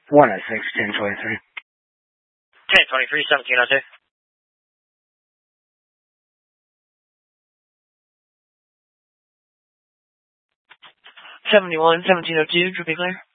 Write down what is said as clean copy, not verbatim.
106, 1023. 1023, 1702. 71, 1702, Droopy Clear.